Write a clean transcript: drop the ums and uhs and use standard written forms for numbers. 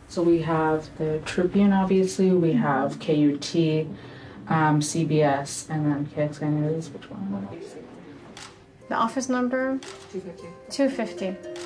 So we have the Tribune, obviously, we have KUT, CBS, and then KXI News. Which one? The office number? 250. 250.